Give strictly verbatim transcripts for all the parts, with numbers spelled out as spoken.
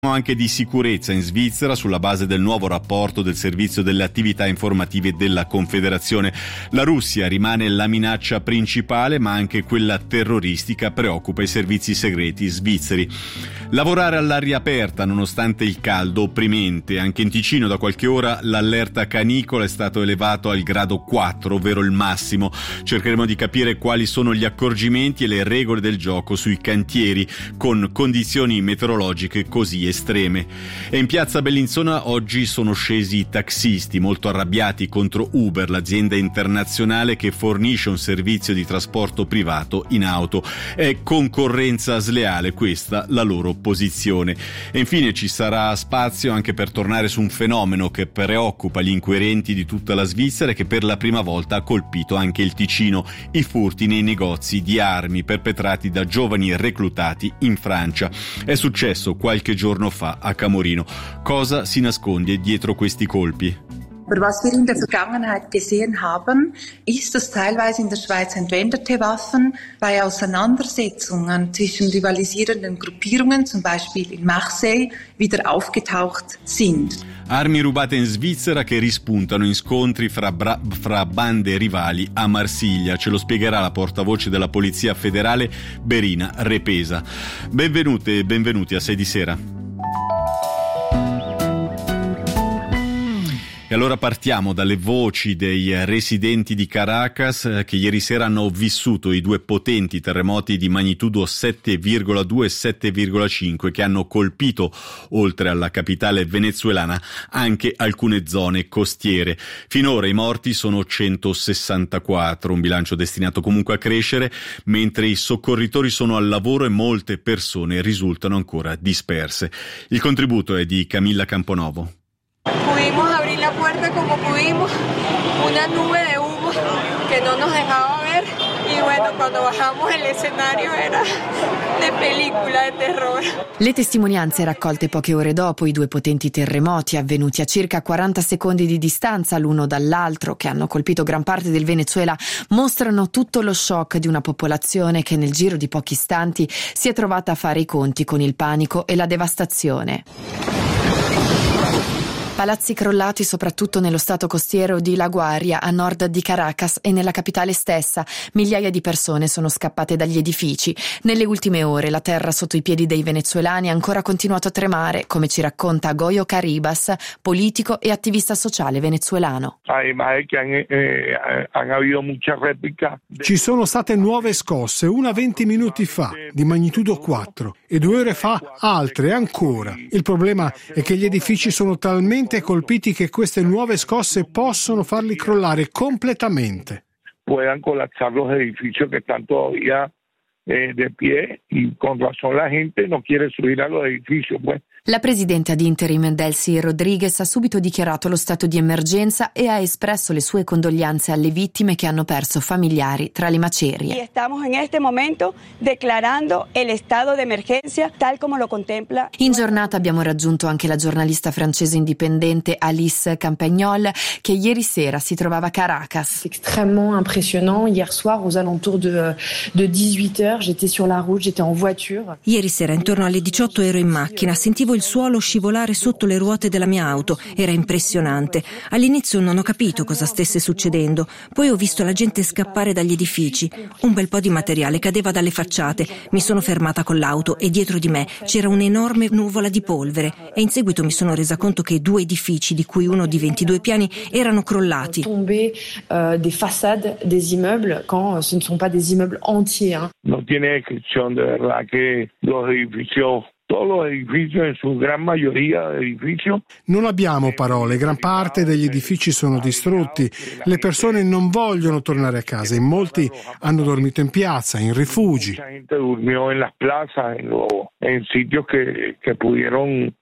Anche di sicurezza in Svizzera sulla base del nuovo rapporto del Servizio delle Attività Informative della Confederazione. La Russia rimane la minaccia principale, ma anche quella terroristica preoccupa i servizi segreti svizzeri. Lavorare all'aria aperta nonostante il caldo opprimente. Anche in Ticino da qualche ora l'allerta canicola è stato elevato al grado quattro, ovvero il massimo. Cercheremo di capire quali sono gli accorgimenti e le regole del gioco sui cantieri con condizioni meteorologiche così estreme. E in piazza Bellinzona oggi sono scesi i taxisti, molto arrabbiati contro Uber, l'azienda internazionale che fornisce un servizio di trasporto privato in auto. È concorrenza sleale questa la loro posizione. E infine ci sarà spazio anche per tornare su un fenomeno che preoccupa gli inquirenti di tutta la Svizzera e che per la prima volta ha colpito anche il Ticino: i furti nei negozi di armi perpetrati da giovani reclutati in Francia. È successo qualche giorno fa a Camorino. Cosa si nasconde dietro questi colpi? Aber was wir in der Vergangenheit gesehen haben, ist, dass teilweise in der Schweiz entwendete Waffen bei Auseinandersetzungen zwischen rivalisierenden Gruppierungen, zum Beispiel in Marseille, wieder aufgetaucht sind. Armi rubate in Svizzera che rispuntano in scontri fra, bra- fra bande rivali a Marsiglia. Ce lo spiegherà la portavoce della Polizia Federale, Berina Repesa. Benvenute e benvenuti a sei di sera. E allora partiamo dalle voci dei residenti di Caracas che ieri sera hanno vissuto i due potenti terremoti di magnitudo sette virgola due e sette virgola cinque che hanno colpito, oltre alla capitale venezuelana, anche alcune zone costiere. Finora i morti sono centosessantaquattro, un bilancio destinato comunque a crescere, mentre i soccorritori sono al lavoro e molte persone risultano ancora disperse. Il contributo è di Camilla Camponovo. Pudimos abrir la puerta como pudimos, una nube de humo que no nos dejaba ver y bueno, cuando bajamos el escenario era de película de terror. Le testimonianze raccolte poche ore dopo i due potenti terremoti avvenuti a circa quaranta secondi di distanza l'uno dall'altro, che hanno colpito gran parte del Venezuela, mostrano tutto lo shock di una popolazione che nel giro di pochi istanti si è trovata a fare i conti con il panico e la devastazione. Palazzi crollati soprattutto nello stato costiero di La Guaria, a nord di Caracas, e nella capitale stessa. Migliaia di persone sono scappate dagli edifici. Nelle ultime ore la terra sotto i piedi dei venezuelani ha ancora continuato a tremare, come ci racconta Goyo Caribas, politico e attivista sociale venezuelano. Ci sono state nuove scosse, una venti minuti fa, di magnitudo quattro, e due ore fa altre ancora. Il problema è che gli edifici sono talmente colpiti che queste nuove scosse possono farli crollare completamente. Puedan colapsar los edificios que están todavía eh, de pie y con razón la gente no quiere subir a los edificios, pues. La presidente ad interim Delcy Rodriguez ha subito dichiarato lo stato di emergenza e ha espresso le sue condoglianze alle vittime che hanno perso familiari tra le macerie. Y estamos en este momento declarando el estado de emergencia tal como lo contempla. In giornata abbiamo raggiunto anche la giornalista francese indipendente Alice Campagnol, che ieri sera si trovava a Caracas. Extrêmement impressionnant. Hier soir aux alentours de, de dix-huit heures, j'étais sur la route, j'étais en voiture. Ieri sera intorno alle diciotto ero in macchina, sentivo il suolo scivolare sotto le ruote della mia auto. Era impressionante. All'inizio non ho capito cosa stesse succedendo, poi ho visto la gente scappare dagli edifici. Un bel po' di materiale cadeva dalle facciate. Mi sono fermata con l'auto e dietro di me c'era un'enorme nuvola di polvere e in seguito mi sono resa conto che due edifici, di cui uno di ventidue piani, erano crollati. Tombé uh, des façades des immeubles quand ce ne sont pas des immeubles entiers. Hein. No tiene descripción de verdad que los edificios Todos los edificios, en su gran mayoría edificios. Non abbiamo parole, gran parte degli edifici sono distrutti. Le persone non vogliono tornare a casa, in molti hanno dormito in piazza, in rifugi. Mucha gente durmió en las plazas, en, lo, en sitios que, que pudieron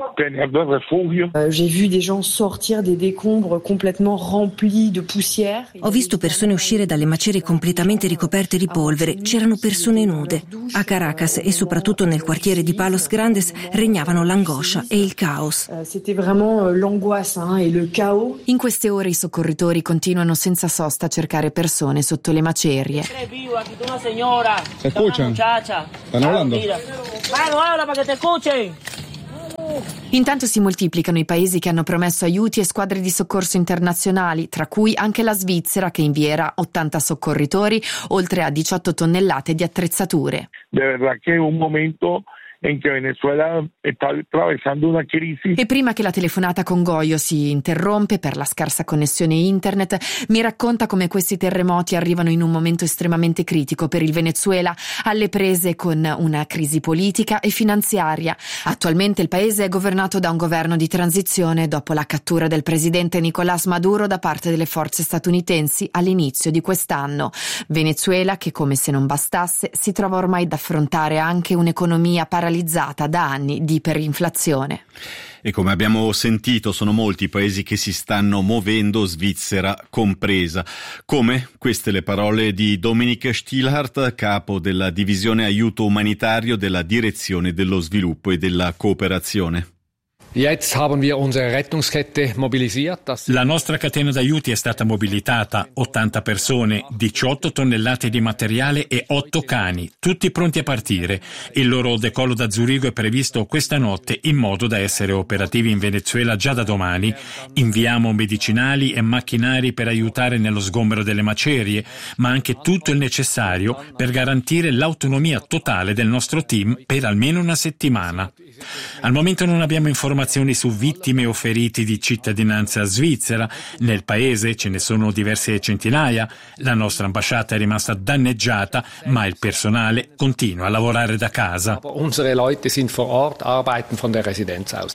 Uh, j'ai vu des gens sortir des décombres complètement remplis de poussière. Ho visto persone uscire dalle macerie completamente ricoperte di polvere. C'erano persone nude. A Caracas e soprattutto nel quartiere di Palos Grandes regnavano l'angoscia e il caos. Uh, c'était vraiment uh, l'angoisse hein, et le chaos. In queste ore i soccorritori continuano senza sosta a cercare persone sotto le macerie. ¿Se escuchan? ¿Están hablando? Vamos, habla para que te escuchen. Intanto si moltiplicano i paesi che hanno promesso aiuti e squadre di soccorso internazionali, tra cui anche la Svizzera, che invierà ottanta soccorritori, oltre a diciotto tonnellate di attrezzature. De verdad che è un momento in cui Venezuela sta attraversando una crisi. E prima che la telefonata con Goyo si interrompe per la scarsa connessione internet, mi racconta come questi terremoti arrivano in un momento estremamente critico per il Venezuela, alle prese con una crisi politica e finanziaria. Attualmente il paese è governato da un governo di transizione dopo la cattura del presidente Nicolás Maduro da parte delle forze statunitensi all'inizio di quest'anno. Venezuela che, come se non bastasse, si trova ormai ad affrontare anche un'economia paralizzata da anni di iperinflazione. E come abbiamo sentito sono molti i paesi che si stanno muovendo, Svizzera compresa. Come? Queste le parole di Dominik Stielhardt, capo della divisione aiuto umanitario della Direzione dello Sviluppo e della Cooperazione. Jetzt haben wir unsere Rettungskette mobilisiert. La nostra catena d'aiuti è stata mobilitata, ottanta persone, diciotto tonnellate di materiale e otto cani, tutti pronti a partire. Il loro decollo da Zurigo è previsto questa notte in modo da essere operativi in Venezuela già da domani. Inviamo medicinali e macchinari per aiutare nello sgombero delle macerie, ma anche tutto il necessario per garantire l'autonomia totale del nostro team per almeno una settimana. Al momento non abbiamo informazioni su vittime o feriti di cittadinanza svizzera. Nel paese ce ne sono diverse centinaia. La nostra ambasciata è rimasta danneggiata, ma il personale continua a lavorare da casa. Unsere Leute sind vor Ort, arbeiten von der Residenz aus.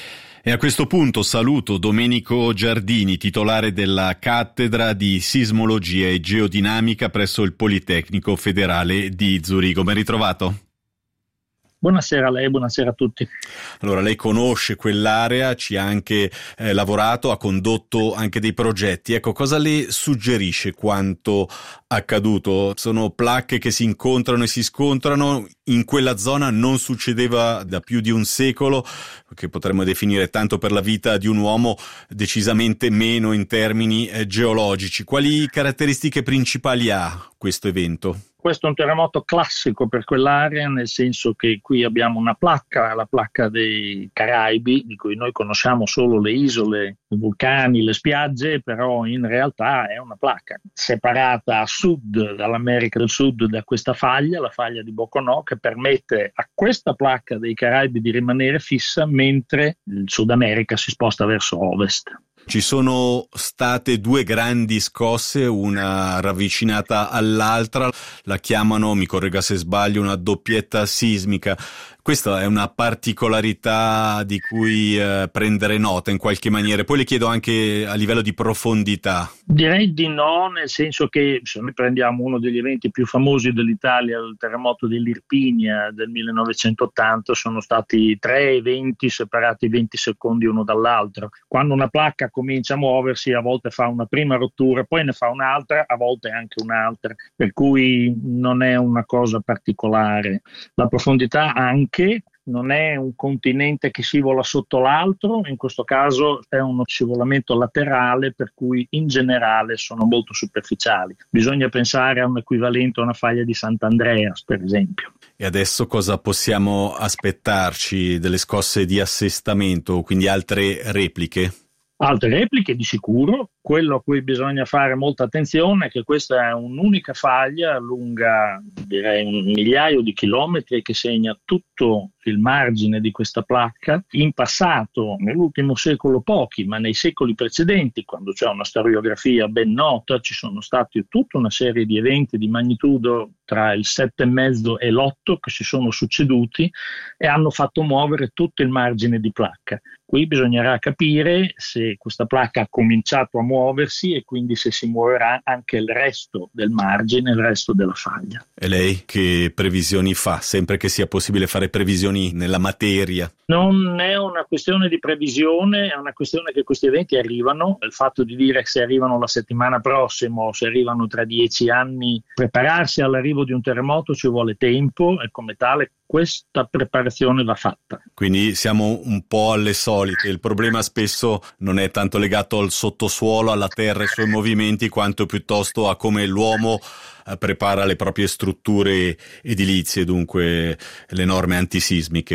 E a questo punto saluto Domenico Giardini, titolare della cattedra di sismologia e geodinamica presso il Politecnico Federale di Zurigo. Ben ritrovato. Buonasera a lei, buonasera a tutti. Allora, lei conosce quell'area, ci ha anche eh, lavorato, ha condotto anche dei progetti. Ecco, cosa le suggerisce quanto accaduto? Sono placche che si incontrano e si scontrano. In quella zona non succedeva da più di un secolo, che potremmo definire, tanto per la vita di un uomo, decisamente meno in termini eh, geologici. Quali caratteristiche principali ha questo evento? Questo è un terremoto classico per quell'area, nel senso che qui abbiamo una placca, la placca dei Caraibi, di cui noi conosciamo solo le isole, i vulcani, le spiagge, però in realtà è una placca separata a sud dall'America del Sud da questa faglia, la faglia di Boconó, che permette a questa placca dei Caraibi di rimanere fissa mentre il Sud America si sposta verso ovest. Ci sono state due grandi scosse, una ravvicinata all'altra, la chiamano, mi corregga se sbaglio, una doppietta sismica. Questa è una particolarità di cui eh, prendere nota in qualche maniera. Poi le chiedo anche a livello di profondità. Direi di no, nel senso che se noi prendiamo uno degli eventi più famosi dell'Italia, il terremoto dell'Irpinia del millenovecentottanta, sono stati tre eventi separati venti secondi uno dall'altro. Quando una placca comincia a muoversi, a volte fa una prima rottura, poi ne fa un'altra, a volte anche un'altra, per cui non è una cosa particolare. La profondità anche non è un continente che scivola sotto l'altro, in questo caso è uno scivolamento laterale, per cui in generale sono molto superficiali. Bisogna pensare a un equivalente a una faglia di Sant'Andreas, per esempio. E adesso cosa possiamo aspettarci? Delle scosse di assestamento, quindi altre repliche? Altre repliche di sicuro. Quello a cui bisogna fare molta attenzione è che questa è un'unica faglia lunga direi un migliaio di chilometri che segna tutto il margine di questa placca. In passato, nell'ultimo secolo pochi, ma nei secoli precedenti, quando c'è una storiografia ben nota, ci sono stati tutta una serie di eventi di magnitudo tra il sette e mezzo e l'otto che si sono succeduti e hanno fatto muovere tutto il margine di placca. Qui bisognerà capire se questa placca ha cominciato a muoversi e quindi se si muoverà anche il resto del margine, il resto della faglia. E lei che previsioni fa, sempre che sia possibile fare previsioni nella materia? Non è una questione di previsione, è una questione che questi eventi arrivano. Il fatto di dire se arrivano la settimana prossima o se arrivano tra dieci anni, prepararsi all'arrivo di un terremoto ci vuole tempo e come tale questa preparazione va fatta. Quindi siamo un po' alle solite, il problema spesso non è tanto legato al sottosuolo, alla terra e ai suoi movimenti, quanto piuttosto a come l'uomo prepara le proprie strutture edilizie, dunque le norme antisismiche.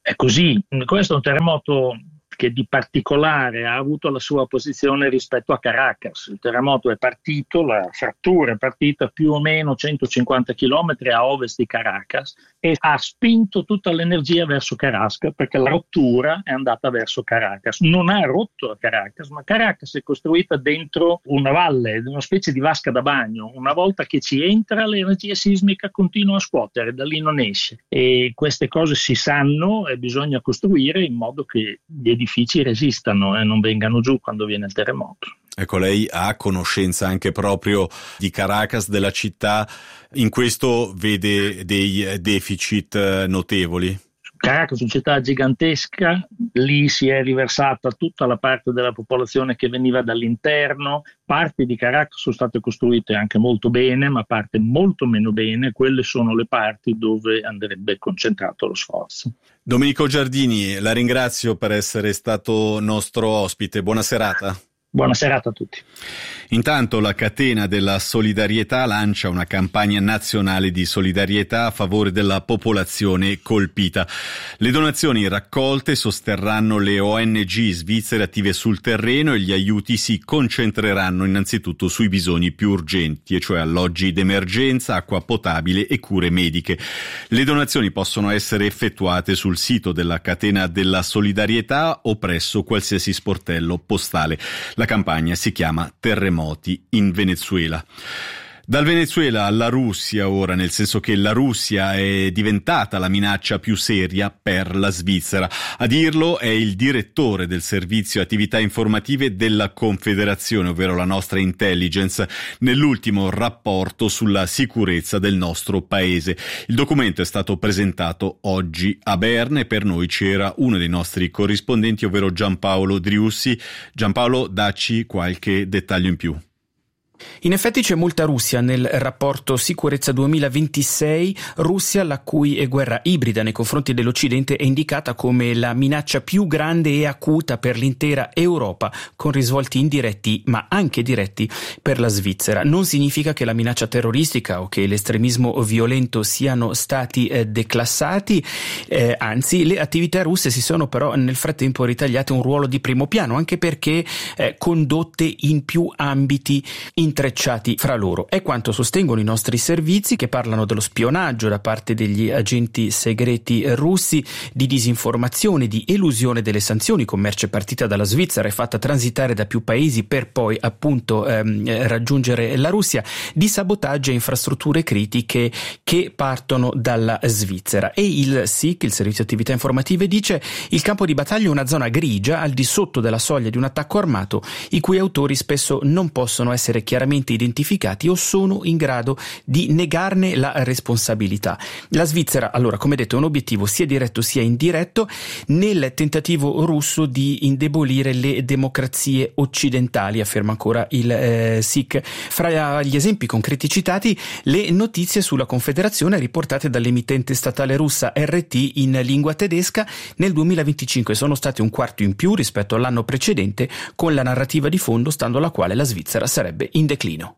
è così. Questo è un terremoto che di particolare ha avuto la sua posizione rispetto a Caracas. Il terremoto è partito, la frattura è partita più o meno centocinquanta chilometri a ovest di Caracas e ha spinto tutta l'energia verso Caracas, perché la rottura è andata verso Caracas. Non ha rotto a Caracas, ma Caracas è costruita dentro una valle, una specie di vasca da bagno. Una volta che ci entra, l'energia sismica continua a scuotere, da lì non esce. E queste cose si sanno e bisogna costruire in modo che gli edifici resistano e non vengano giù quando viene il terremoto. Ecco, lei ha conoscenza anche proprio di Caracas, della città, in questo vede dei deficit notevoli? Caracas è una città gigantesca, lì si è riversata tutta la parte della popolazione che veniva dall'interno, parti di Caracas sono state costruite anche molto bene, ma parte molto meno bene, quelle sono le parti dove andrebbe concentrato lo sforzo. Domenico Giardini, la ringrazio per essere stato nostro ospite, buona serata. Buona serata a tutti. Intanto la catena della solidarietà lancia una campagna nazionale di solidarietà a favore della popolazione colpita. Le donazioni raccolte sosterranno le O N G svizzere attive sul terreno e gli aiuti si concentreranno innanzitutto sui bisogni più urgenti, e cioè alloggi d'emergenza, acqua potabile e cure mediche. Le donazioni possono essere effettuate sul sito della catena della solidarietà o presso qualsiasi sportello postale. La campagna si chiama Terremoti in Venezuela. Dal Venezuela alla Russia ora, nel senso che la Russia è diventata la minaccia più seria per la Svizzera. A dirlo è il direttore del servizio attività informative della Confederazione, ovvero la nostra intelligence, nell'ultimo rapporto sulla sicurezza del nostro paese. Il documento è stato presentato oggi a Berna e per noi c'era uno dei nostri corrispondenti, ovvero Giampaolo Driussi. Giampaolo, dacci qualche dettaglio in più. In effetti c'è molta Russia nel rapporto Sicurezza duemilaventisei, Russia la cui guerra ibrida nei confronti dell'Occidente è indicata come la minaccia più grande e acuta per l'intera Europa, con risvolti indiretti ma anche diretti per la Svizzera. Non significa che la minaccia terroristica o che l'estremismo violento siano stati eh, declassati, eh, anzi le attività russe si sono però nel frattempo ritagliate un ruolo di primo piano, anche perché eh, condotte in più ambiti intrecciati fra loro. È quanto sostengono i nostri servizi, che parlano dello spionaggio da parte degli agenti segreti russi, di disinformazione, di elusione delle sanzioni con merce partita dalla Svizzera e fatta transitare da più paesi per poi appunto ehm, raggiungere la Russia, di sabotaggio a infrastrutture critiche che partono dalla Svizzera. E il S I C, il Servizio Attività Informative, dice: il campo di battaglia è una zona grigia al di sotto della soglia di un attacco armato, i cui autori spesso non possono essere chiaramente identificati o sono in grado di negarne la responsabilità. La Svizzera, allora, come detto, è un obiettivo sia diretto sia indiretto nel tentativo russo di indebolire le democrazie occidentali, afferma ancora il eh, S I C. Fra gli esempi concreti citati, le notizie sulla Confederazione riportate dall'emittente statale russa R T in lingua tedesca nel duemilaventicinque sono state un quarto in più rispetto all'anno precedente, con la narrativa di fondo stando alla quale la Svizzera sarebbe in declino.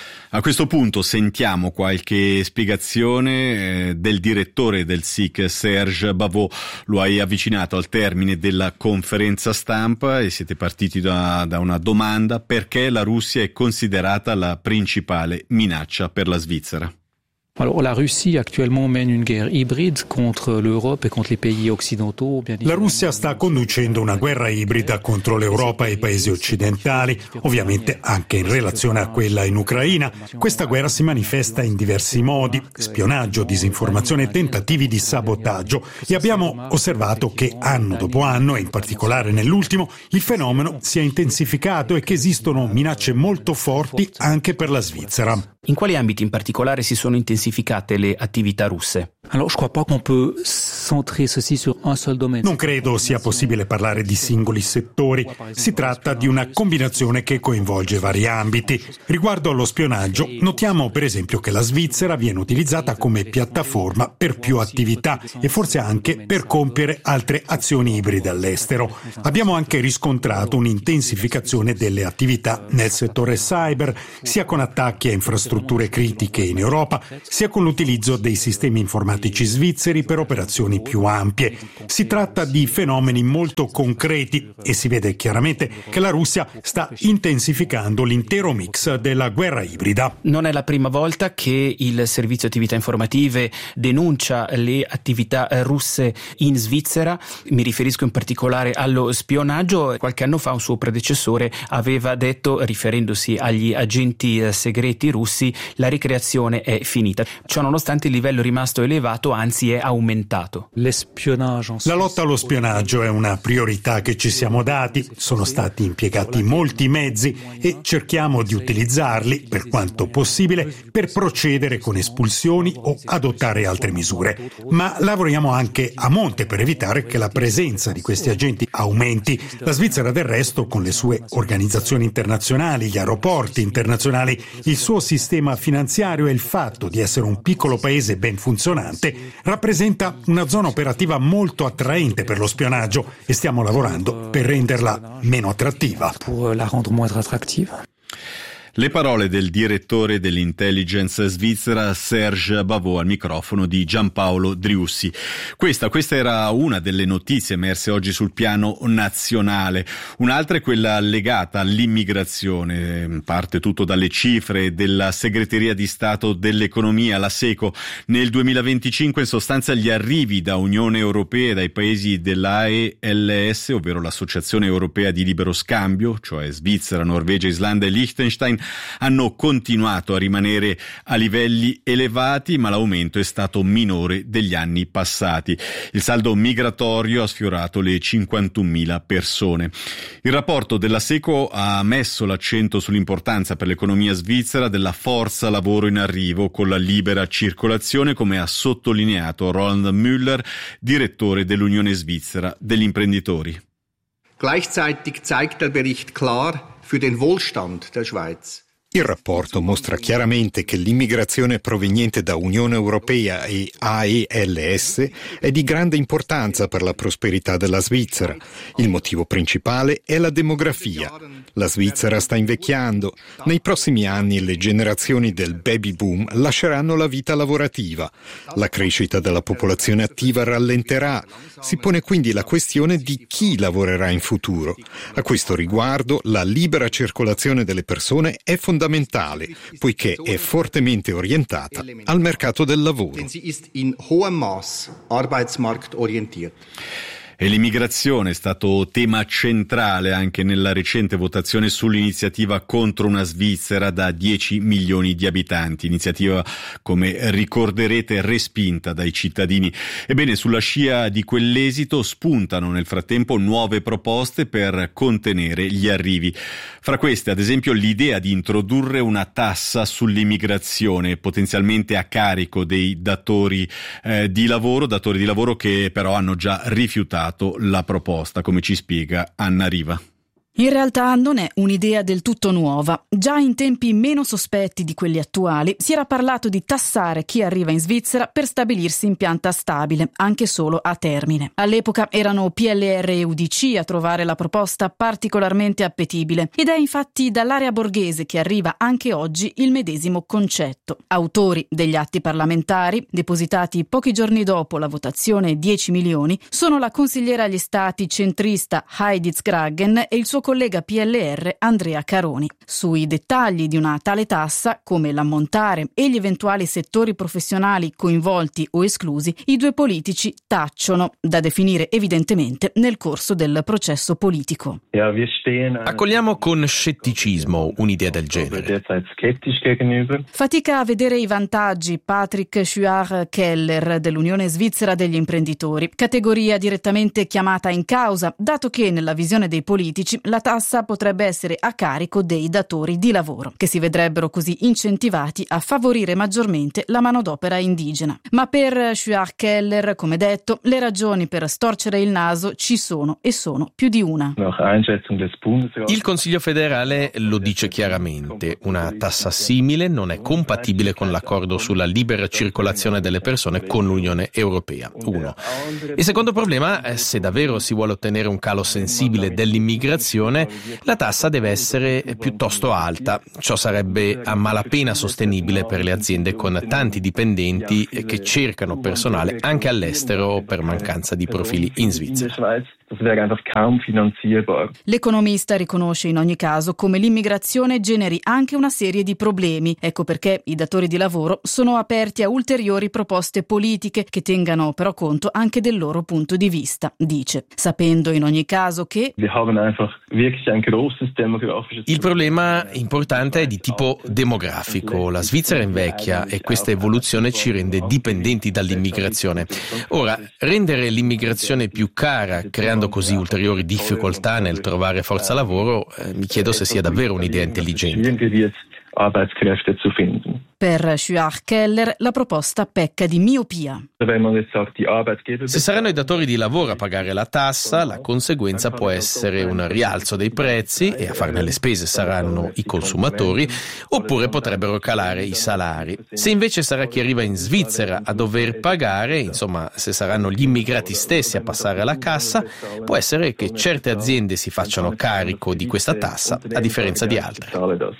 A questo punto sentiamo qualche spiegazione eh, del direttore del S I C, Serge Bavot. Lo hai avvicinato al termine della conferenza stampa e siete partiti da, da una domanda: perché la Russia è considerata la principale minaccia per la Svizzera? Alors, la Russie actuellement mène une guerre hybride contre l'Europe et contre les pays occidentaux. La Russia sta conducendo una guerra ibrida contro l'Europa e i paesi occidentali, ovviamente anche in relazione a quella in Ucraina. Questa guerra si manifesta in diversi modi: spionaggio, disinformazione e tentativi di sabotaggio. E abbiamo osservato che anno dopo anno, e in particolare nell'ultimo, il fenomeno si è intensificato e che esistono minacce molto forti anche per la Svizzera. In quali ambiti in particolare si sono intensificate le attività russe? Alors, je crois pas qu'on peut centrer ceci sur un seul domaine. Non credo sia possibile parlare di singoli settori. Si tratta di una combinazione che coinvolge vari ambiti. Riguardo allo spionaggio, notiamo per esempio che la Svizzera viene utilizzata come piattaforma per più attività e forse anche per compiere altre azioni ibride all'estero. Abbiamo anche riscontrato un'intensificazione delle attività nel settore cyber, sia con attacchi a infrastrutture critiche in Europa, sia con l'utilizzo dei sistemi informatici svizzeri per operazioni più ampie. Si tratta di fenomeni molto concreti e si vede chiaramente che la Russia sta intensificando l'intero mix della guerra ibrida. Non è la prima volta che il servizio attività informative denuncia le attività russe in Svizzera. Mi riferisco in particolare allo spionaggio. Qualche anno fa un suo predecessore aveva detto, riferendosi agli agenti segreti russi, la ricreazione è finita. Ciò nonostante il livello è rimasto elevato, anzi è aumentato. La lotta allo spionaggio è una priorità che ci siamo dati, sono stati impiegati molti mezzi e cerchiamo di utilizzarli, per quanto possibile, per procedere con espulsioni o adottare altre misure. Ma lavoriamo anche a monte per evitare che la presenza di questi agenti aumenti. La Svizzera, del resto, con le sue organizzazioni internazionali, gli aeroporti internazionali, il suo sistema finanziario e il fatto di essere un piccolo paese ben funzionante, rappresenta una zona operativa molto attraente per lo spionaggio e stiamo lavorando per renderla meno attrattiva. Le parole del direttore dell'intelligence svizzera Serge Bavot al microfono di Giampaolo Driussi. Questa, questa era una delle notizie emerse oggi sul piano nazionale. Un'altra è quella legata all'immigrazione. Parte tutto dalle cifre della Segreteria di Stato dell'Economia, la SECO. Nel duemilaventicinque in sostanza gli arrivi da Unione Europea e dai paesi dell'A E L S, ovvero l'Associazione Europea di Libero Scambio, cioè Svizzera, Norvegia, Islanda e Liechtenstein, hanno continuato a rimanere a livelli elevati, ma l'aumento è stato minore degli anni passati. Il saldo migratorio ha sfiorato le cinquantunomila persone. Il rapporto della SECO ha messo l'accento sull'importanza per l'economia svizzera della forza lavoro in arrivo con la libera circolazione, come ha sottolineato Roland Müller, direttore dell'Unione Svizzera degli Imprenditori. Gleichzeitig zeigt der Bericht klar für den Wohlstand der Schweiz. Il rapporto mostra chiaramente che l'immigrazione proveniente da Unione Europea e A E L S è di grande importanza per la prosperità della Svizzera. Il motivo principale è la demografia. La Svizzera sta invecchiando. Nei prossimi anni le generazioni del baby boom lasceranno la vita lavorativa. La crescita della popolazione attiva rallenterà. Si pone quindi la questione di chi lavorerà in futuro. A questo riguardo, la libera circolazione delle persone è fondamentale. fondamentale, poiché è fortemente orientata al mercato del lavoro. E l'immigrazione è stato tema centrale anche nella recente votazione sull'iniziativa contro una Svizzera da dieci milioni di abitanti, iniziativa, come ricorderete, respinta dai cittadini. Ebbene, sulla scia di quell'esito spuntano nel frattempo nuove proposte per contenere gli arrivi. Fra queste, ad esempio, l'idea di introdurre una tassa sull'immigrazione, potenzialmente a carico dei datori eh, di lavoro, datori di lavoro che però hanno già rifiutato la proposta, come ci spiega Anna Riva. In realtà non è un'idea del tutto nuova. Già in tempi meno sospetti di quelli attuali si era parlato di tassare chi arriva in Svizzera per stabilirsi in pianta stabile, anche solo a termine. All'epoca erano P L R e U D C a trovare la proposta particolarmente appetibile ed è infatti dall'area borghese che arriva anche oggi il medesimo concetto. Autori degli atti parlamentari, depositati pochi giorni dopo la votazione dieci milioni, sono la consigliera agli stati centrista Heidi Zgragen e il suo collega P L R Andrea Caroni. Sui dettagli di una tale tassa, come l'ammontare e gli eventuali settori professionali coinvolti o esclusi, i due politici tacciono, da definire evidentemente nel corso del processo politico. Accogliamo con scetticismo un'idea del genere. Fatica a vedere i vantaggi Patrick Schuach-Keller dell'Unione Svizzera degli Imprenditori, categoria direttamente chiamata in causa, dato che nella visione dei politici la tassa potrebbe essere a carico dei datori di lavoro, che si vedrebbero così incentivati a favorire maggiormente la manodopera indigena. Ma per Schuach-Keller, come detto, le ragioni per storcere il naso ci sono e sono più di una. Il Consiglio federale lo dice chiaramente: una tassa simile non è compatibile con l'accordo sulla libera circolazione delle persone con l'Unione Europea. Uno. Il secondo problema è se davvero si vuole ottenere un calo sensibile dell'immigrazione, l'immigrazione, la tassa deve essere piuttosto alta. Ciò sarebbe a malapena sostenibile per le aziende con tanti dipendenti che cercano personale anche all'estero per mancanza di profili in Svizzera. L'economista riconosce in ogni caso come l'immigrazione generi anche una serie di problemi. Ecco perché i datori di lavoro sono aperti a ulteriori proposte politiche che tengano però conto anche del loro punto di vista, dice, sapendo in ogni caso che il problema importante è di tipo demografico. La Svizzera invecchia e questa evoluzione ci rende dipendenti dall'immigrazione. Ora, rendere l'immigrazione più cara, creando così ulteriori difficoltà nel trovare forza lavoro, eh, mi chiedo se sia davvero un'idea intelligente. Per Schuach Keller la proposta pecca di miopia. Se saranno i datori di lavoro a pagare la tassa, la conseguenza può essere un rialzo dei prezzi e a farne le spese saranno i consumatori, oppure potrebbero calare i salari. Se invece sarà chi arriva in Svizzera a dover pagare, insomma se saranno gli immigrati stessi a passare alla cassa, può essere che certe aziende si facciano carico di questa tassa a differenza di altre.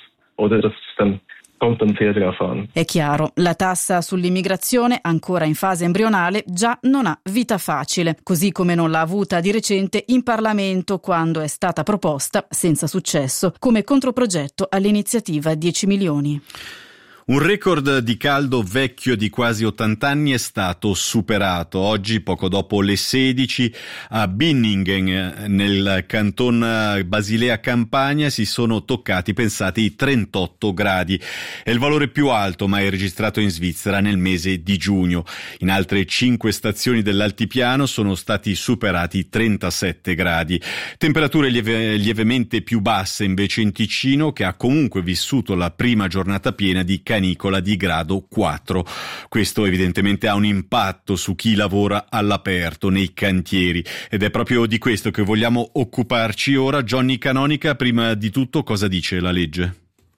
È chiaro, la tassa sull'immigrazione, ancora in fase embrionale, già non ha vita facile, così come non l'ha avuta di recente in Parlamento quando è stata proposta, senza successo, come controprogetto all'iniziativa dieci milioni. Un record di caldo vecchio di quasi ottanta anni è stato superato. Oggi, poco dopo le sedici, a Binningen, nel canton Basilea Campania, si sono toccati, pensate, i trentotto gradi. È il valore più alto mai registrato in Svizzera nel mese di giugno. In altre cinque stazioni dell'altipiano sono stati superati i trentasette gradi. Temperature lieve, lievemente più basse invece in Ticino, che ha comunque vissuto la prima giornata piena di canicola di grado quattro. Questo evidentemente ha un impatto su chi lavora all'aperto nei cantieri ed è proprio di questo che vogliamo occuparci ora. Johnny Canonica, prima di tutto cosa dice la legge?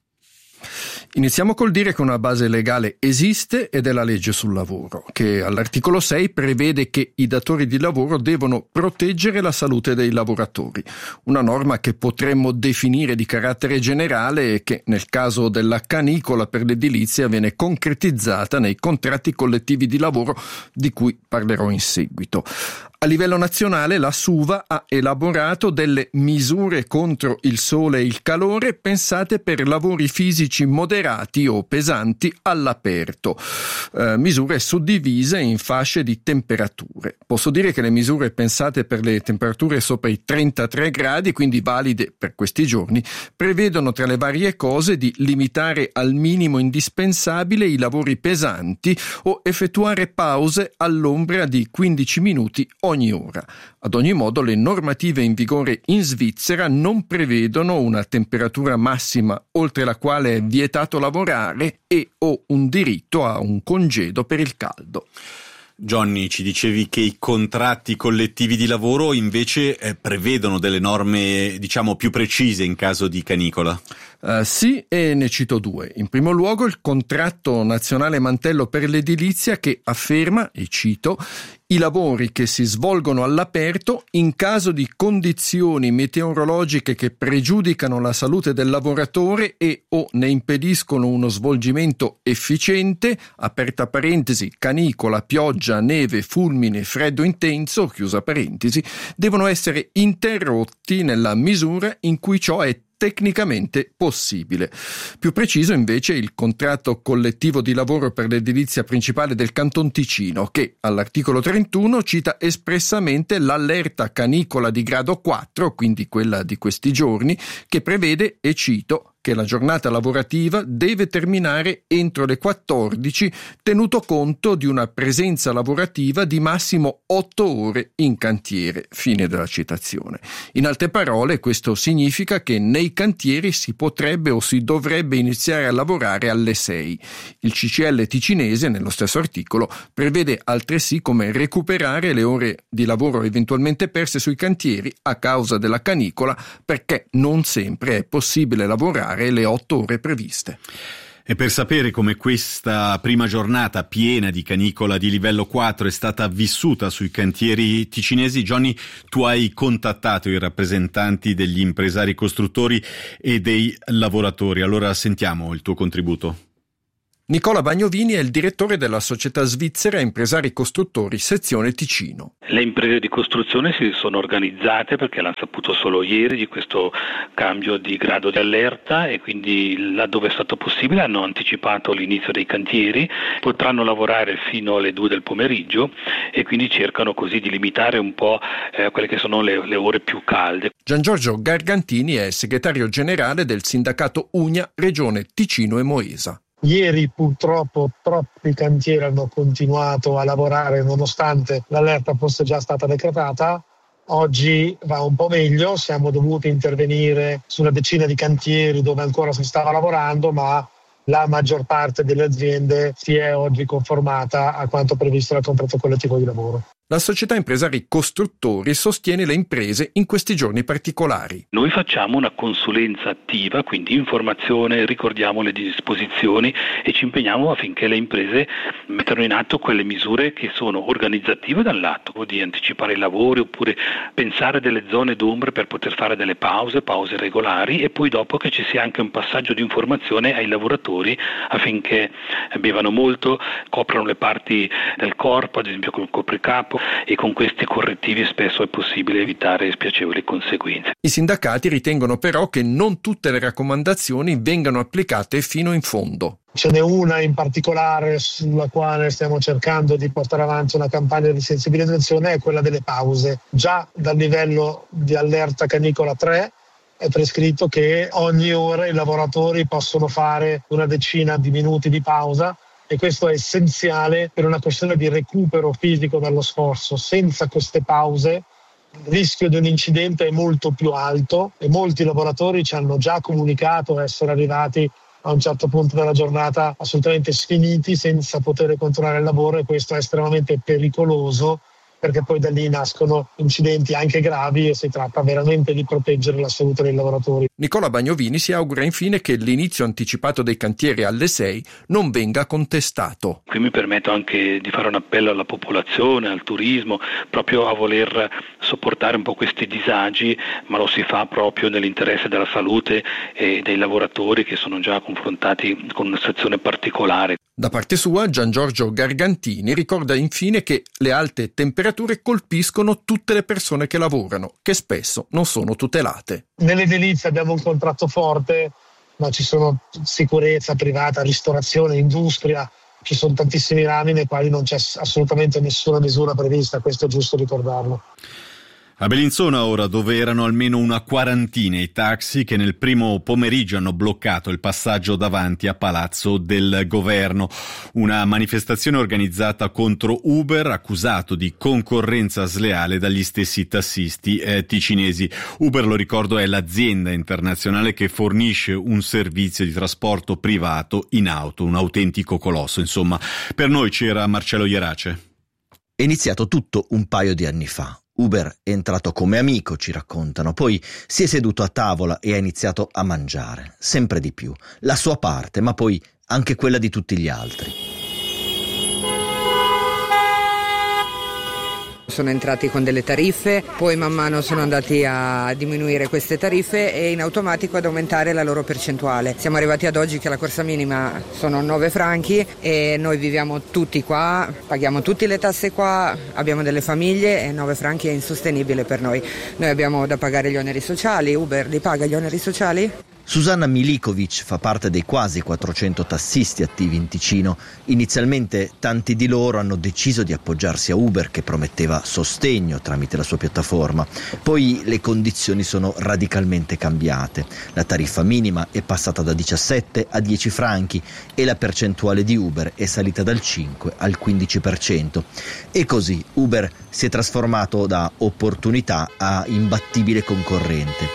Iniziamo col dire che una base legale esiste ed è la legge sul lavoro, che all'articolo sei prevede che i datori di lavoro devono proteggere la salute dei lavoratori. Una norma che potremmo definire di carattere generale e che nel caso della canicola per l'edilizia viene concretizzata nei contratti collettivi di lavoro di cui parlerò in seguito. A livello nazionale la SUVA ha elaborato delle misure contro il sole e il calore pensate per lavori fisici moderati o pesanti all'aperto, eh, misure suddivise in fasce di temperature. Posso dire che le misure pensate per le temperature sopra i trentatré gradi, quindi valide per questi giorni, prevedono tra le varie cose di limitare al minimo indispensabile i lavori pesanti o effettuare pause all'ombra di quindici minuti ogni ora. Ad ogni modo, le normative in vigore in Svizzera non prevedono una temperatura massima oltre la quale è vietato lavorare e o un diritto a un congedo per il caldo. Johnny, ci dicevi che i contratti collettivi di lavoro invece eh, prevedono delle norme, diciamo, più precise in caso di canicola. Uh, sì, e ne cito due. In primo luogo il contratto nazionale mantello per l'edilizia che afferma, e cito, i lavori che si svolgono all'aperto in caso di condizioni meteorologiche che pregiudicano la salute del lavoratore e o ne impediscono uno svolgimento efficiente, aperta parentesi, canicola, pioggia, neve, fulmine, freddo intenso, chiusa parentesi, devono essere interrotti nella misura in cui ciò è tecnicamente possibile. Più preciso invece il contratto collettivo di lavoro per l'edilizia principale del Canton Ticino che all'articolo trentuno cita espressamente l'allerta canicola di grado quattro, quindi quella di questi giorni, che prevede, e cito, che la giornata lavorativa deve terminare entro le quattordici, tenuto conto di una presenza lavorativa di massimo otto ore in cantiere. Fine della citazione. In altre parole, questo significa che nei cantieri si potrebbe o si dovrebbe iniziare a lavorare alle sei. Il C C L ticinese, nello stesso articolo, prevede altresì come recuperare le ore di lavoro eventualmente perse sui cantieri a causa della canicola, perché non sempre è possibile lavorare le otto ore previste. E per sapere come questa prima giornata piena di canicola di livello quattro è stata vissuta sui cantieri ticinesi, Johnny, tu hai contattato i rappresentanti degli impresari costruttori e dei lavoratori. Allora sentiamo il tuo contributo. Nicola Bagnovini è il direttore della società svizzera Impresari Costruttori, sezione Ticino. Le imprese di costruzione si sono organizzate perché l'hanno saputo solo ieri di questo cambio di grado di allerta e quindi laddove è stato possibile hanno anticipato l'inizio dei cantieri, potranno lavorare fino alle due del pomeriggio e quindi cercano così di limitare un po' eh, quelle che sono le, le ore più calde. Gian Giorgio Gargantini è segretario generale del sindacato Ugna, regione Ticino e Moesa. Ieri purtroppo troppi cantieri hanno continuato a lavorare nonostante l'allerta fosse già stata decretata. Oggi va un po' meglio, siamo dovuti intervenire su una decina di cantieri dove ancora si stava lavorando, ma la maggior parte delle aziende si è oggi conformata a quanto previsto dal contratto collettivo di lavoro. La società Impresari Costruttori sostiene le imprese in questi giorni particolari. Noi facciamo una consulenza attiva, quindi informazione, ricordiamo le disposizioni e ci impegniamo affinché le imprese mettano in atto quelle misure che sono organizzative da un lato, di anticipare i lavori oppure pensare delle zone d'ombre per poter fare delle pause, pause regolari e poi dopo che ci sia anche un passaggio di informazione ai lavoratori affinché bevano molto, coprano le parti del corpo, ad esempio con il copricapo, e con questi correttivi spesso è possibile evitare spiacevoli conseguenze. I sindacati ritengono però che non tutte le raccomandazioni vengano applicate fino in fondo. Ce n'è una in particolare sulla quale stiamo cercando di portare avanti una campagna di sensibilizzazione, è quella delle pause. Già dal livello di allerta canicola tre è prescritto che ogni ora i lavoratori possono fare una decina di minuti di pausa, e questo è essenziale per una questione di recupero fisico dallo sforzo. Senza queste pause il rischio di un incidente è molto più alto e molti lavoratori ci hanno già comunicato essere arrivati a un certo punto della giornata assolutamente sfiniti, senza poter continuare il lavoro, e questo è estremamente pericoloso perché poi da lì nascono incidenti anche gravi e si tratta veramente di proteggere la salute dei lavoratori. Nicola Bagnovini si augura infine che l'inizio anticipato dei cantieri alle sei non venga contestato. Qui mi permetto anche di fare un appello alla popolazione, al turismo, proprio a voler sopportare un po' questi disagi, ma lo si fa proprio nell'interesse della salute e dei lavoratori che sono già confrontati con una situazione particolare. Da parte sua, Gian Giorgio Gargantini ricorda infine che le alte temperature colpiscono tutte le persone che lavorano, che spesso non sono tutelate. Nell'edilizia abbiamo un contratto forte, ma ci sono sicurezza privata, ristorazione, industria, ci sono tantissimi rami nei quali non c'è assolutamente nessuna misura prevista, questo è giusto ricordarlo. A Bellinzona ora, dove erano almeno una quarantina i taxi che nel primo pomeriggio hanno bloccato il passaggio davanti a Palazzo del Governo. Una manifestazione organizzata contro Uber, accusato di concorrenza sleale dagli stessi tassisti eh, ticinesi. Uber, lo ricordo, è l'azienda internazionale che fornisce un servizio di trasporto privato in auto, un autentico colosso. Insomma, per noi c'era Marcello Ierace. È iniziato tutto un paio di anni fa. Uber è entrato come amico, ci raccontano, poi si è seduto a tavola e ha iniziato a mangiare, sempre di più, la sua parte, ma poi anche quella di tutti gli altri. Sono entrati con delle tariffe, poi man mano sono andati a diminuire queste tariffe e in automatico ad aumentare la loro percentuale. Siamo arrivati ad oggi che la corsa minima sono nove franchi e noi viviamo tutti qua, paghiamo tutte le tasse qua, abbiamo delle famiglie e nove franchi è insostenibile per noi. Noi abbiamo da pagare gli oneri sociali, Uber li paga gli oneri sociali? Susanna Milikovic fa parte dei quasi quattrocento tassisti attivi in Ticino. Inizialmente tanti di loro hanno deciso di appoggiarsi a Uber, che prometteva sostegno tramite la sua piattaforma. Poi le condizioni sono radicalmente cambiate. La tariffa minima è passata da diciassette a dieci franchi e la percentuale di Uber è salita dal cinque al quindici per cento. E così Uber si è trasformato da opportunità a imbattibile concorrente.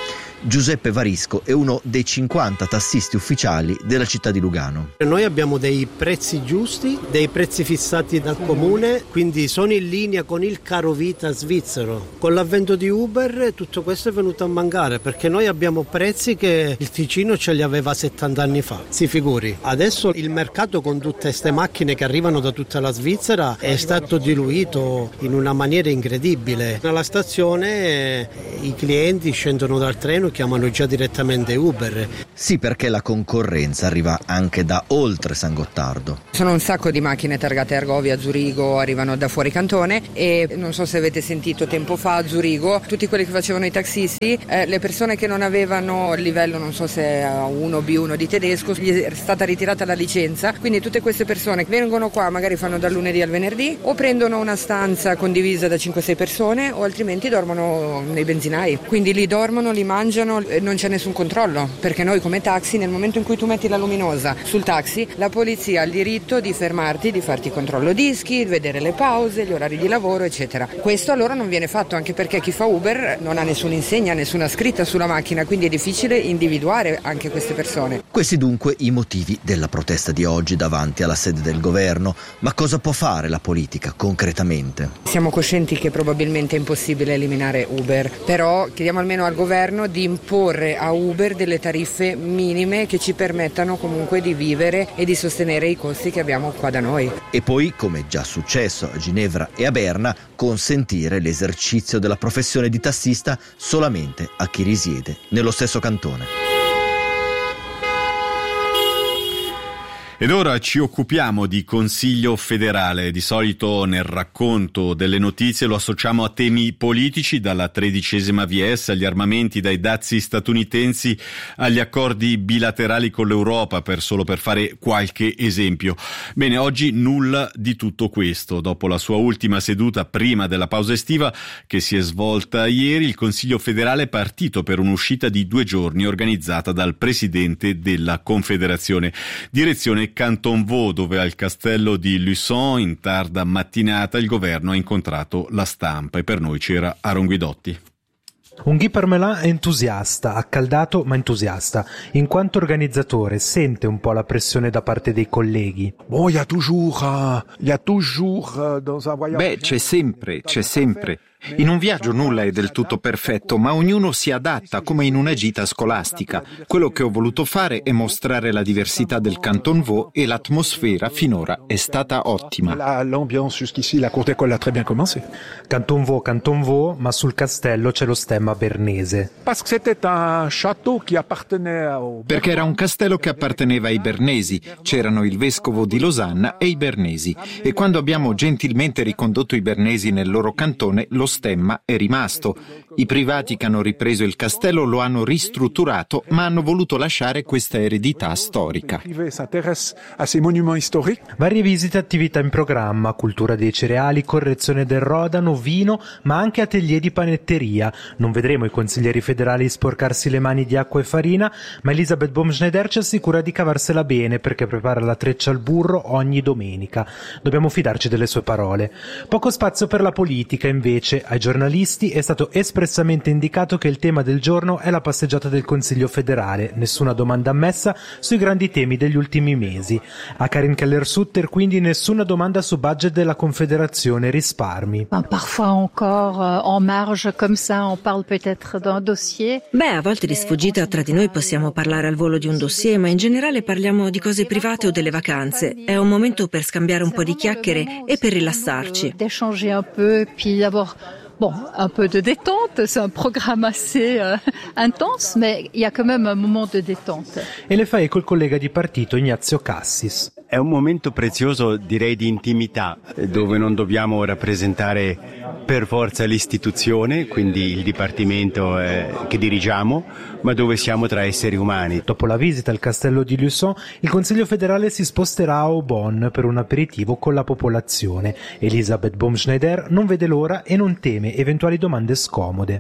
Giuseppe Varisco è uno dei cinquanta tassisti ufficiali della città di Lugano. Noi abbiamo dei prezzi giusti, dei prezzi fissati dal comune, quindi sono in linea con il carovita svizzero. Con l'avvento di Uber tutto questo è venuto a mancare, perché noi abbiamo prezzi che il Ticino ce li aveva settanta anni fa, si figuri. Adesso il mercato con tutte queste macchine che arrivano da tutta la Svizzera è stato diluito in una maniera incredibile. Alla stazione i clienti scendono dal treno, chiamano già direttamente Uber. Sì, perché la concorrenza arriva anche da oltre San Gottardo. Sono un sacco di macchine targate Argovia, Zurigo, arrivano da fuori cantone e non so se avete sentito tempo fa a Zurigo, tutti quelli che facevano i taxisti, eh, le persone che non avevano il livello, non so se A uno B uno di tedesco, gli è stata ritirata la licenza, quindi tutte queste persone vengono qua, magari fanno dal lunedì al venerdì o prendono una stanza condivisa da cinque sei persone o altrimenti dormono nei benzinai, quindi lì dormono, li mangiano e non c'è nessun controllo, perché noi come taxi nel momento in cui tu metti la luminosa sul taxi la polizia ha il diritto di fermarti, di farti controllo dischi, vedere le pause, gli orari di lavoro eccetera. Questo allora non viene fatto, anche perché chi fa Uber non ha nessuna insegna, nessuna scritta sulla macchina, quindi è difficile individuare anche queste persone. Questi dunque i motivi della protesta di oggi davanti alla sede del governo. Ma cosa può fare la politica concretamente? Siamo coscienti che probabilmente è impossibile eliminare Uber, però chiediamo almeno al governo di imporre a Uber delle tariffe minime che ci permettano comunque di vivere e di sostenere i costi che abbiamo qua da noi. E poi, come è già successo a Ginevra e a Berna, consentire l'esercizio della professione di tassista solamente a chi risiede nello stesso cantone. Ed ora ci occupiamo di Consiglio federale. Di solito nel racconto delle notizie lo associamo a temi politici, dalla tredicesima V S agli armamenti, dai dazi statunitensi agli accordi bilaterali con l'Europa, per solo per fare qualche esempio. Bene, oggi nulla di tutto questo. Dopo la sua ultima seduta prima della pausa estiva, che si è svolta ieri, il Consiglio federale è partito per un'uscita di due giorni organizzata dal Presidente della Confederazione. Direzione Canton Vaud, dove al castello di Luçon in tarda mattinata il governo ha incontrato la stampa, e per noi c'era Aaron Guidotti. Un Guy Parmelin è entusiasta, accaldato ma entusiasta. In quanto organizzatore sente un po' la pressione da parte dei colleghi. Bon, y a toujours, uh, y a toujours uh, dans un voyage. Beh, c'è sempre, c'è sempre. In un viaggio nulla è del tutto perfetto, ma ognuno si adatta come in una gita scolastica. Quello che ho voluto fare è mostrare la diversità del Canton Vaud e l'atmosfera finora è stata ottima. La, l'ambiance jusqu'ici, la cour d'école a très bien commencé. Canton Vaud, Canton Vaud, ma sul castello c'è lo stemma bernese. Parce que c'était un château qui appartenait au... Perché era un castello che apparteneva ai bernesi. C'erano il vescovo di Losanna e i bernesi. E quando abbiamo gentilmente ricondotto i bernesi nel loro cantone, lo stemma è rimasto. I privati che hanno ripreso il castello lo hanno ristrutturato, ma hanno voluto lasciare questa eredità storica. Varie visite e attività in programma: cultura dei cereali, correzione del rodano, vino, ma anche atelier di panetteria. Non vedremo i consiglieri federali sporcarsi le mani di acqua e farina, ma Elisabeth Baumschneider ci assicura di cavarsela bene, perché prepara la treccia al burro ogni domenica. Dobbiamo fidarci delle sue parole. Poco spazio per la politica, invece. Ai giornalisti è stato espressamente indicato che il tema del giorno è la passeggiata del Consiglio federale, nessuna domanda ammessa sui grandi temi degli ultimi mesi. A Karin Keller-Sutter quindi nessuna domanda su budget della Confederazione, risparmi. Parfois encore en marge comme ça on parle peut-être d'un dossier. Beh, a volte di sfuggita tra di noi possiamo parlare al volo di un dossier, ma in generale parliamo di cose private o delle vacanze. È un momento per scambiare un po' di chiacchiere e per rilassarci. D'échanger un peu, puis d'avoir Bon, un peu de détente, c'est un programme assez euh, intense, mais il y a quand même un moment de détente. E le fa eco il collega di partito Ignazio Cassis. È un momento prezioso, direi di intimità, dove non dobbiamo rappresentare per forza l'istituzione, quindi il dipartimento eh, che dirigiamo, ma dove siamo tra esseri umani. Dopo la visita al castello di Luçon, il Consiglio federale si sposterà a Aubonne per un aperitivo con la popolazione. Elisabeth Baumschneider non vede l'ora e non teme insieme eventuali domande scomode.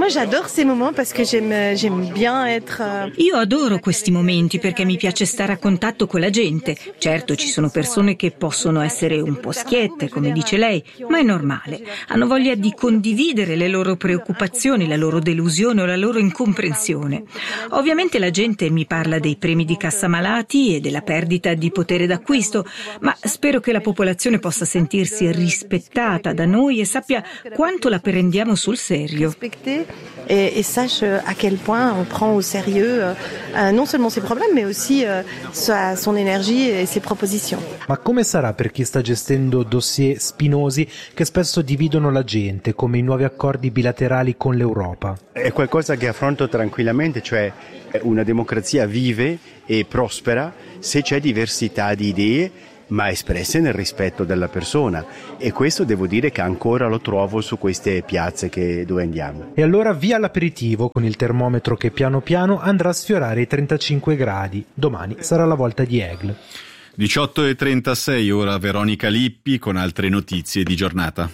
Io adoro questi momenti perché mi piace stare a contatto con la gente. Certo, ci sono persone che possono essere un po' schiette, come dice lei, ma è normale. Hanno voglia di condividere le loro preoccupazioni, la loro delusione o la loro incomprensione. Ovviamente la gente mi parla dei premi di cassa malati e della perdita di potere d'acquisto, ma spero che la popolazione possa sentirsi rispettata da noi e sappia quanto la prendiamo sul serio. Et, et sache à quel point on prend au sérieux euh, non seulement ses problèmes mais aussi euh, sa, son énergie et ses propositions. Ma come sarà per chi sta gestendo dossier spinosi che spesso dividono la gente, come i nuovi accordi bilaterali con l'Europa? È qualcosa che affronto tranquillamente, cioè una democrazia vive e prospera se c'è diversità di idee, ma espresse nel rispetto della persona, e questo devo dire che ancora lo trovo su queste piazze che, dove andiamo. E allora via l'aperitivo con il termometro che piano piano andrà a sfiorare i trentacinque gradi. Domani sarà la volta di Egle. diciotto e trentasei, ora Veronica Lippi con altre notizie di giornata.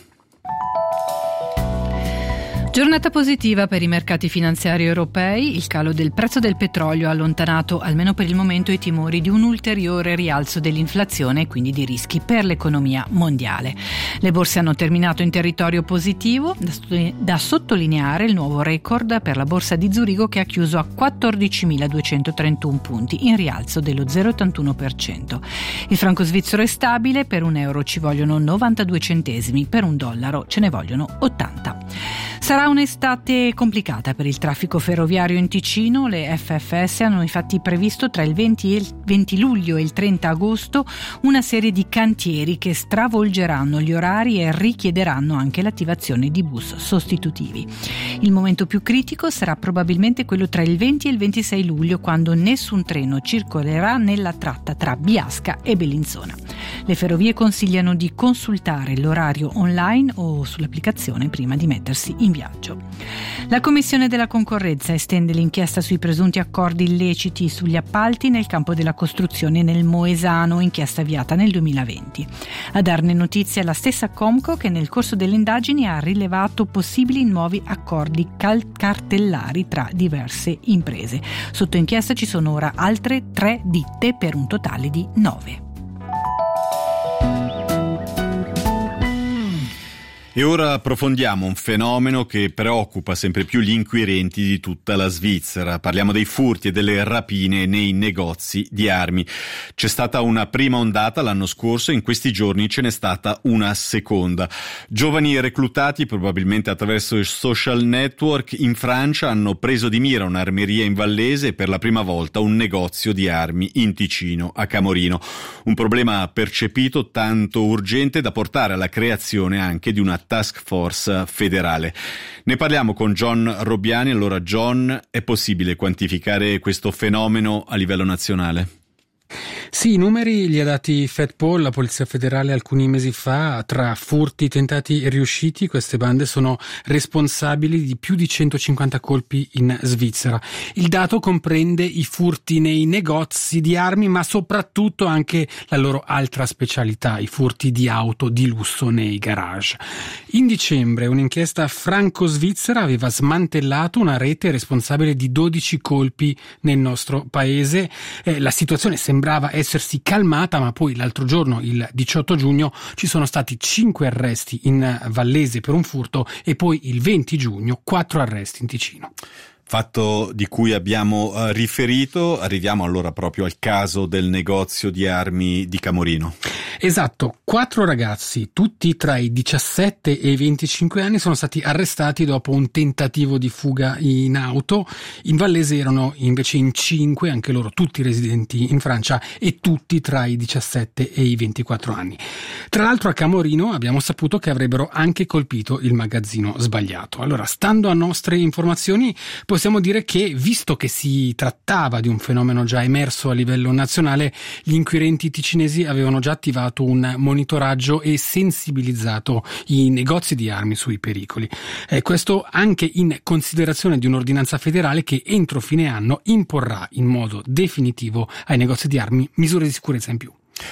Giornata positiva per i mercati finanziari europei. Il calo del prezzo del petrolio ha allontanato, almeno per il momento, i timori di un ulteriore rialzo dell'inflazione e quindi di rischi per l'economia mondiale. Le borse hanno terminato in territorio positivo, da sottolineare il nuovo record per la borsa di Zurigo, che ha chiuso a quattordicimiladuecentotrentuno punti, in rialzo dello zero virgola ottantuno per cento. Il franco svizzero è stabile, per un euro ci vogliono novantadue centesimi, per un dollaro ce ne vogliono ottanta. Sarà un'estate complicata per il traffico ferroviario in Ticino. Le F F S hanno infatti previsto tra il venti, e il venti luglio e il trenta agosto una serie di cantieri che stravolgeranno gli orari e richiederanno anche l'attivazione di bus sostitutivi. Il momento più critico sarà probabilmente quello tra il venti e il ventisei luglio, quando nessun treno circolerà nella tratta tra Biasca e Bellinzona. Le ferrovie consigliano di consultare l'orario online o sull'applicazione prima di mettersi in viaggio. La Commissione della Concorrenza estende l'inchiesta sui presunti accordi illeciti sugli appalti nel campo della costruzione nel Moesano, inchiesta avviata nel duemilaventi. A darne notizia la stessa Comco, che nel corso delle indagini ha rilevato possibili nuovi accordi cal- cartellari tra diverse imprese. Sotto inchiesta ci sono ora altre tre ditte per un totale di nove. E ora approfondiamo un fenomeno che preoccupa sempre più gli inquirenti di tutta la Svizzera. Parliamo dei furti e delle rapine nei negozi di armi. C'è stata una prima ondata l'anno scorso e in questi giorni ce n'è stata una seconda. Giovani reclutati, probabilmente attraverso il social network, in Francia hanno preso di mira un'armeria in Vallese e per la prima volta un negozio di armi in Ticino, a Camorino. Un problema percepito tanto urgente da portare alla creazione anche di una task force federale. Ne parliamo con John Robbiani. Allora John, è possibile quantificare questo fenomeno a livello nazionale? Sì, i numeri li ha dati FedPol, la Polizia Federale, alcuni mesi fa. Tra furti tentati e riusciti, queste bande sono responsabili di più di centocinquanta colpi in Svizzera. Il dato comprende i furti nei negozi di armi, ma soprattutto anche la loro altra specialità, i furti di auto di lusso nei garage. In dicembre un'inchiesta franco-svizzera aveva smantellato una rete responsabile di dodici colpi nel nostro paese. Eh, la situazione sembrava essersi calmata, ma poi l'altro giorno, il diciotto giugno, ci sono stati cinque arresti in Vallese per un furto e poi il venti giugno quattro arresti in Ticino. Fatto di cui abbiamo uh, riferito. Arriviamo allora proprio al caso del negozio di armi di Camorino. Esatto, quattro ragazzi, tutti tra i diciassette e i venticinque anni, sono stati arrestati dopo un tentativo di fuga in auto. In Vallese erano invece in cinque, anche loro tutti residenti in Francia e tutti tra i diciassette e i ventiquattro anni. Tra l'altro a Camorino abbiamo saputo che avrebbero anche colpito il magazzino sbagliato. Allora, stando a nostre informazioni, possiamo dire che, visto che si trattava di un fenomeno già emerso a livello nazionale, gli inquirenti ticinesi avevano già attivato un monitoraggio e sensibilizzato i negozi di armi sui pericoli. Eh, questo anche in considerazione di un'ordinanza federale che entro fine anno imporrà in modo definitivo ai negozi di armi misure di sicurezza in più.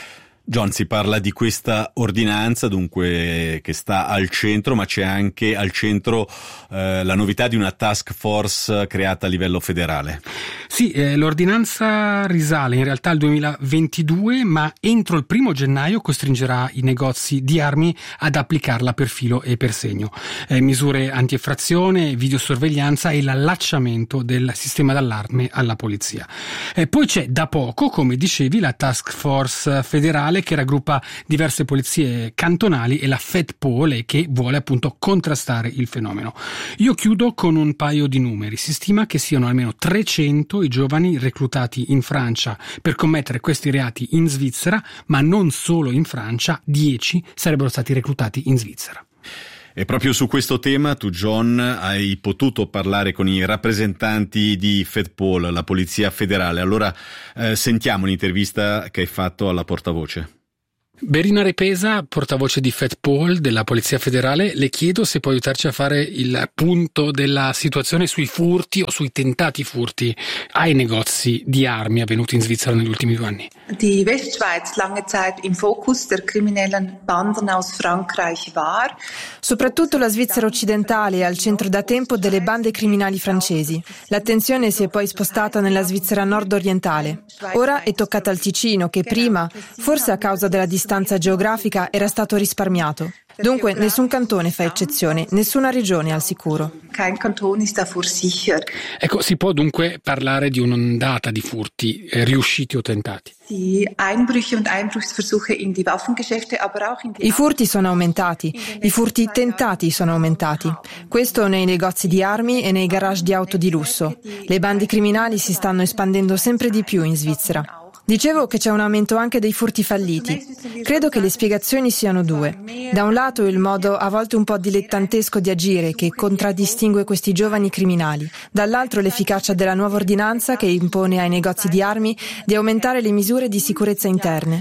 John, si parla di questa ordinanza dunque che sta al centro, ma c'è anche al centro eh, la novità di una task force creata a livello federale. Sì, eh, l'ordinanza risale in realtà al duemilaventidue, ma entro il primo gennaio costringerà i negozi di armi ad applicarla per filo e per segno. Eh, misure anti-effrazione, videosorveglianza e l'allacciamento del sistema d'allarme alla polizia. Eh, poi c'è da poco, come dicevi, la task force federale che raggruppa diverse polizie cantonali e la FedPol e che vuole appunto contrastare il fenomeno. Io chiudo con un paio di numeri. Si stima che siano almeno trecento i giovani reclutati in Francia per commettere questi reati in Svizzera, ma non solo in Francia, dieci sarebbero stati reclutati in Svizzera. E proprio su questo tema tu, John, hai potuto parlare con i rappresentanti di FedPol, la Polizia Federale. Allora eh, sentiamo l'intervista che hai fatto alla portavoce. Berina Repesa, portavoce di FedPol della Polizia Federale, le chiedo se può aiutarci a fare il punto della situazione sui furti o sui tentati furti ai negozi di armi avvenuti in Svizzera negli ultimi due anni. Die Westschweiz lange Zeit im Fokus der kriminellen Banden aus Frankreich war. Soprattutto la Svizzera occidentale è al centro da tempo delle bande criminali francesi. L'attenzione si è poi spostata nella Svizzera nord-orientale. Ora è toccata al Ticino, che prima, forse a causa della distanza geografica, era stato risparmiato. Dunque nessun cantone fa eccezione, nessuna regione è al sicuro. Kein Kanton ist davor sicher. Ecco, si può dunque parlare di un'ondata di furti eh, riusciti o tentati. Die Einbrüche und Einbruchsversuche in die Waffengeschäfte, aber auch in die I furti sono aumentati, i furti tentati sono aumentati. Questo nei negozi di armi e nei garage di auto di lusso. Le bande criminali si stanno espandendo sempre di più in Svizzera. Dicevo che c'è un aumento anche dei furti falliti. Credo che le spiegazioni siano due. Da un lato il modo a volte un po' dilettantesco di agire che contraddistingue questi giovani criminali. Dall'altro l'efficacia della nuova ordinanza che impone ai negozi di armi di aumentare le misure di sicurezza interne.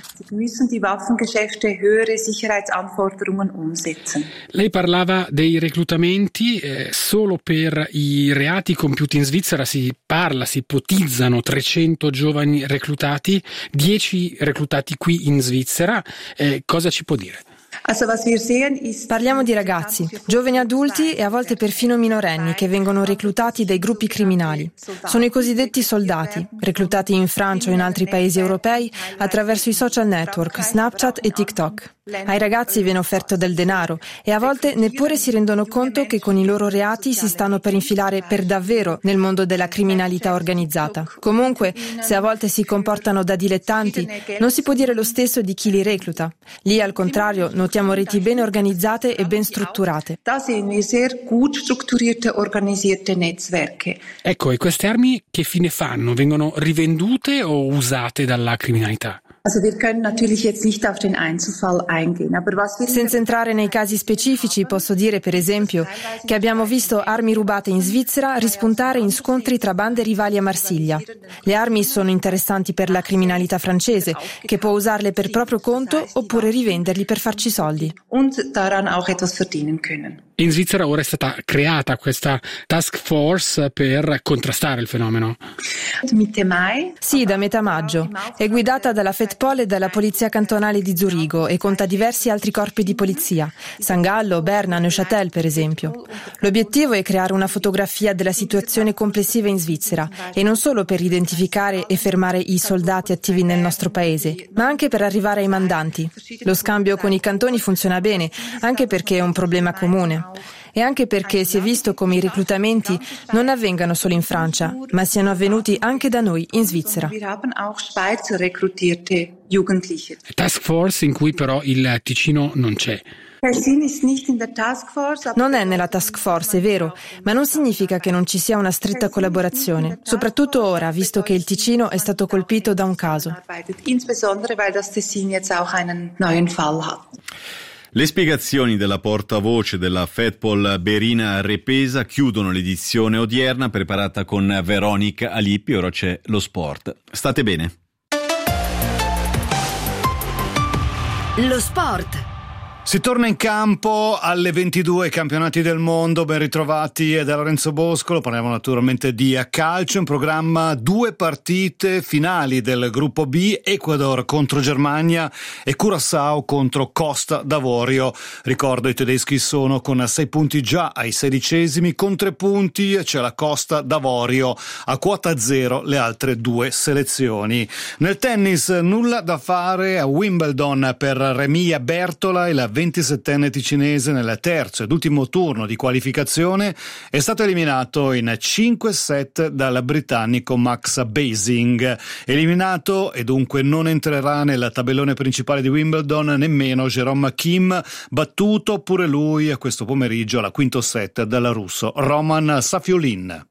Lei parlava dei reclutamenti, eh, solo per i reati compiuti in Svizzera si parla, si ipotizzano trecento giovani reclutati, dieci reclutati qui in Svizzera. Eh, cosa ci può dire? Parliamo di ragazzi, giovani adulti e a volte perfino minorenni che vengono reclutati dai gruppi criminali. Sono i cosiddetti soldati, reclutati in Francia o in altri paesi europei attraverso i social network, Snapchat e TikTok. Ai ragazzi viene offerto del denaro e a volte neppure si rendono conto che con i loro reati si stanno per infilare per davvero nel mondo della criminalità organizzata. Comunque, se a volte si comportano da dilettanti, non si può dire lo stesso di chi li recluta. Lì, al contrario, notiamo reti ben organizzate e ben strutturate. Ecco, e queste armi che fine fanno? Vengono rivendute o usate dalla criminalità? Senza entrare nei casi specifici, posso dire per esempio che abbiamo visto armi rubate in Svizzera rispuntare in scontri tra bande rivali a Marsiglia. Le armi sono interessanti per la criminalità francese, che può usarle per proprio conto oppure rivenderli per farci soldi. In Svizzera ora è stata creata questa task force per contrastare il fenomeno. Sì, da metà maggio. È guidata dalla FedPol e dalla Polizia Cantonale di Zurigo e conta diversi altri corpi di polizia, San Gallo, Berna, Neuchâtel per esempio. L'obiettivo è creare una fotografia della situazione complessiva in Svizzera e non solo per identificare e fermare i soldati attivi nel nostro paese, ma anche per arrivare ai mandanti. Lo scambio con i cantoni funziona bene, anche perché è un problema comune. E anche perché si è visto come i reclutamenti non avvengano solo in Francia, ma siano avvenuti anche da noi in Svizzera. Task force in cui però il Ticino non c'è. Non è nella task force, è vero, ma non significa che non ci sia una stretta collaborazione, soprattutto ora, visto che il Ticino è stato colpito da un caso. Le spiegazioni della portavoce della FedPol Berina Repesa chiudono l'edizione odierna preparata con Veronica Alippi. Ora c'è lo sport. State bene. Lo sport. Si torna in campo alle ventidue, campionati del mondo, ben ritrovati da Lorenzo Boscolo. Parliamo naturalmente di calcio, in programma due partite finali del gruppo B, Ecuador contro Germania e Curaçao contro Costa d'Avorio. Ricordo, i tedeschi sono con sei punti già ai sedicesimi, con tre punti c'è la Costa d'Avorio, a quota zero le altre due selezioni. Nel tennis nulla da fare a Wimbledon per Remia Bertola, il ventisettenne ticinese nel terzo ed ultimo turno di qualificazione è stato eliminato in cinque set dal britannico Max Basing. Eliminato e dunque non entrerà nel tabellone principale di Wimbledon nemmeno Jerome Kim, battuto pure lui a questo pomeriggio alla quinto set dal russo Roman Safiulin.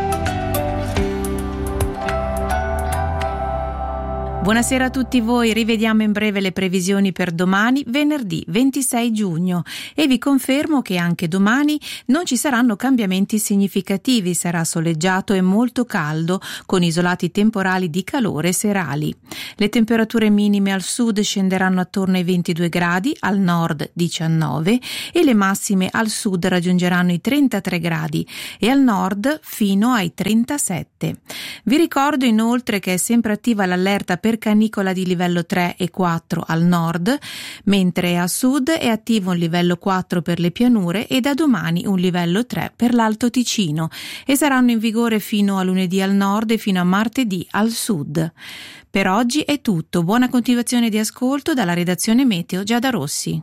Buonasera a tutti voi, rivediamo in breve le previsioni per domani, venerdì ventisei giugno, e vi confermo che anche domani non ci saranno cambiamenti significativi, sarà soleggiato e molto caldo, con isolati temporali di calore serali. Le temperature minime al sud scenderanno attorno ai ventidue gradi, al nord diciannove, e le massime al sud raggiungeranno i trentatré gradi e al nord fino ai trentasette. Vi ricordo inoltre che è sempre attiva l'allerta per canicola di livello tre e quattro al nord, mentre a sud è attivo un livello quattro per le pianure e da domani un livello tre per l'Alto Ticino, e saranno in vigore fino a lunedì al nord e fino a martedì al sud. Per oggi è tutto, buona continuazione di ascolto dalla redazione Meteo Giada Rossi.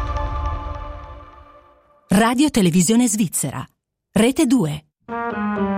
Radio Televisione Svizzera, Rete due.